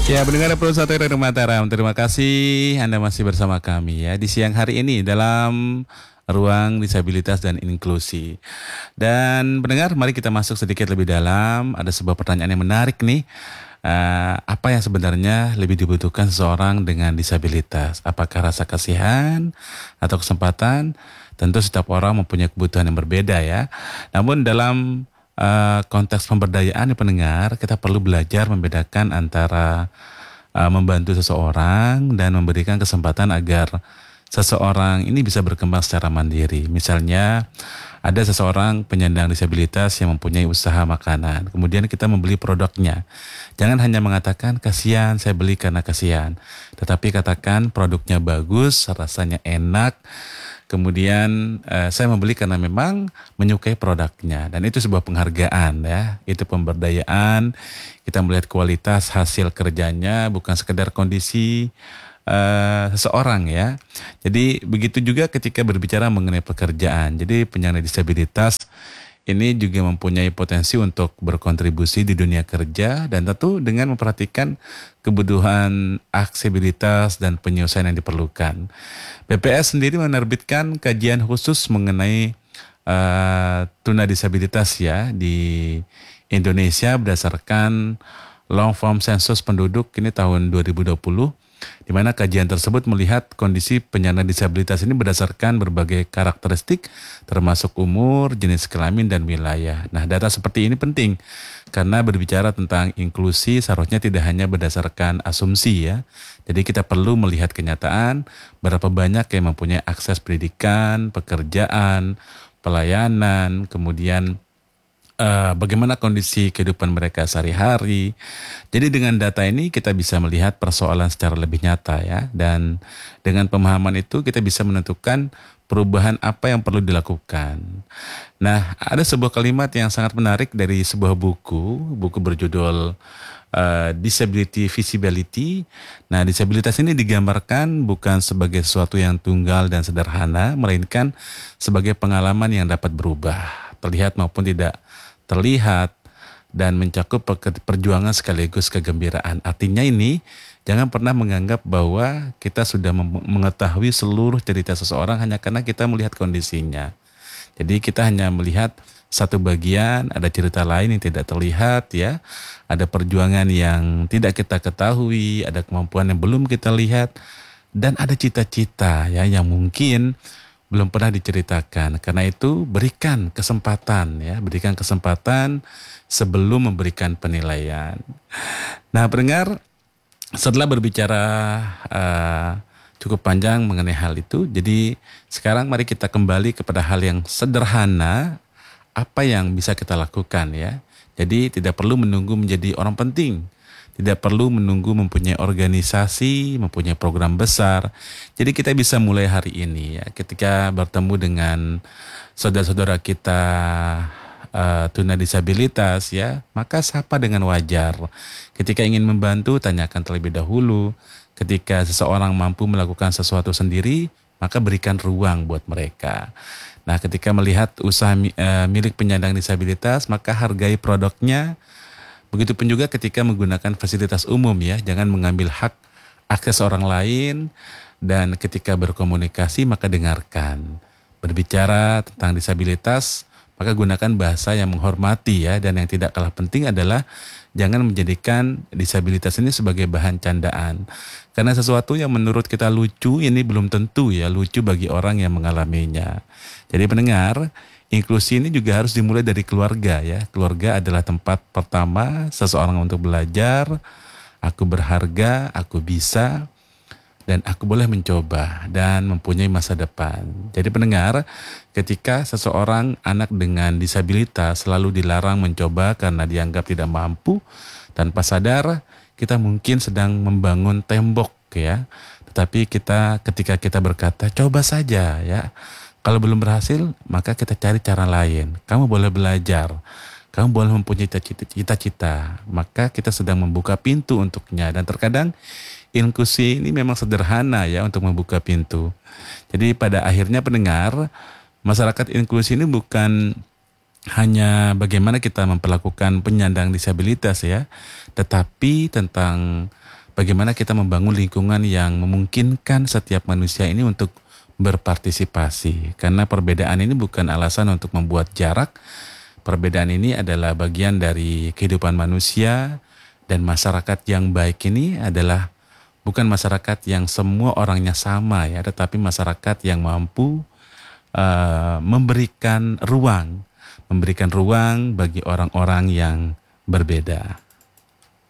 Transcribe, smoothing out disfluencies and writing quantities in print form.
Ya, pendengar Pro 1 Radio Mataram, terima kasih Anda masih bersama kami ya di siang hari ini dalam Ruang Disabilitas dan Inklusi. Dan pendengar, mari kita masuk sedikit lebih dalam. Ada sebuah pertanyaan yang menarik nih. Apa yang sebenarnya lebih dibutuhkan seseorang dengan disabilitas? Apakah rasa kasihan atau kesempatan? Tentu setiap orang mempunyai kebutuhan yang berbeda ya. Namun dalam konteks pemberdayaan ya pendengar, kita perlu belajar membedakan antara membantu seseorang dan memberikan kesempatan agar seseorang ini bisa berkembang secara mandiri. Misalnya ada seseorang penyandang disabilitas yang mempunyai usaha makanan, kemudian kita membeli produknya. Jangan hanya mengatakan kasihan, saya beli karena kasihan, tetapi katakan produknya bagus, rasanya enak. Kemudian saya membeli karena memang menyukai produknya, dan itu sebuah penghargaan ya, itu pemberdayaan. Kita melihat kualitas hasil kerjanya, bukan sekedar kondisi seseorang ya. Jadi begitu juga ketika berbicara mengenai pekerjaan. Jadi penyandang disabilitas ini juga mempunyai potensi untuk berkontribusi di dunia kerja, dan tentu dengan memperhatikan kebutuhan aksesibilitas dan penyelesaian yang diperlukan. BPS sendiri menerbitkan kajian khusus mengenai tuna disabilitas ya di Indonesia berdasarkan long form sensus penduduk ini tahun 2020. Di mana kajian tersebut melihat kondisi penyandang disabilitas ini berdasarkan berbagai karakteristik termasuk umur, jenis kelamin, dan wilayah. Nah, data seperti ini penting karena berbicara tentang inklusi seharusnya tidak hanya berdasarkan asumsi ya. Jadi kita perlu melihat kenyataan berapa banyak yang mempunyai akses pendidikan, pekerjaan, pelayanan, kemudian bagaimana kondisi kehidupan mereka sehari-hari. Jadi dengan data ini kita bisa melihat persoalan secara lebih nyata ya. Dan dengan pemahaman itu kita bisa menentukan perubahan apa yang perlu dilakukan. Nah, ada sebuah kalimat yang sangat menarik dari sebuah buku berjudul Disability Visibility. Nah, disabilitas ini digambarkan bukan sebagai sesuatu yang tunggal dan sederhana, melainkan sebagai pengalaman yang dapat berubah, terlihat maupun tidak terlihat, dan mencakup perjuangan sekaligus kegembiraan. Artinya ini, jangan pernah menganggap bahwa kita sudah mengetahui seluruh cerita seseorang hanya karena kita melihat kondisinya. Jadi kita hanya melihat satu bagian, ada cerita lain yang tidak terlihat ya. Ada perjuangan yang tidak kita ketahui, ada kemampuan yang belum kita lihat, dan ada cita-cita ya yang mungkin belum pernah diceritakan. Karena itu berikan kesempatan ya, berikan kesempatan sebelum memberikan penilaian. Nah, pendengar, setelah berbicara cukup panjang mengenai hal itu, jadi sekarang mari kita kembali kepada hal yang sederhana, apa yang bisa kita lakukan ya. Jadi tidak perlu menunggu menjadi orang penting. Tidak perlu menunggu mempunyai organisasi, mempunyai program besar. Jadi kita bisa mulai hari ini ya. Ketika bertemu dengan saudara-saudara kita tuna disabilitas ya, maka sapa dengan wajar. Ketika ingin membantu, tanyakan terlebih dahulu. Ketika seseorang mampu melakukan sesuatu sendiri, maka berikan ruang buat mereka. Nah, ketika melihat usaha milik penyandang disabilitas, maka hargai produknya. Begitupun juga ketika menggunakan fasilitas umum ya, jangan mengambil hak akses orang lain, dan ketika berkomunikasi maka dengarkan. Berbicara tentang disabilitas, maka gunakan bahasa yang menghormati ya, dan yang tidak kalah penting adalah jangan menjadikan disabilitas ini sebagai bahan candaan. Karena sesuatu yang menurut kita lucu ini belum tentu ya lucu bagi orang yang mengalaminya. Jadi pendengar, inklusi ini juga harus dimulai dari keluarga ya. Keluarga adalah tempat pertama seseorang untuk belajar. Aku berharga, aku bisa, dan aku boleh mencoba dan mempunyai masa depan. Jadi pendengar, ketika seseorang anak dengan disabilitas selalu dilarang mencoba karena dianggap tidak mampu, tanpa sadar kita mungkin sedang membangun tembok ya. Tetapi ketika kita berkata coba saja ya, kalau belum berhasil, maka kita cari cara lain. Kamu boleh belajar, kamu boleh mempunyai cita-cita. Maka kita sedang membuka pintu untuknya. Dan terkadang inklusi ini memang sederhana ya untuk membuka pintu. Jadi pada akhirnya pendengar, masyarakat inklusi ini bukan hanya bagaimana kita memperlakukan penyandang disabilitas ya, tetapi tentang bagaimana kita membangun lingkungan yang memungkinkan setiap manusia ini untuk berpartisipasi. Karena perbedaan ini bukan alasan untuk membuat jarak. Perbedaan ini adalah bagian dari kehidupan manusia, dan masyarakat yang baik ini adalah bukan masyarakat yang semua orangnya sama ya, tetapi masyarakat yang mampu memberikan ruang bagi orang-orang yang berbeda.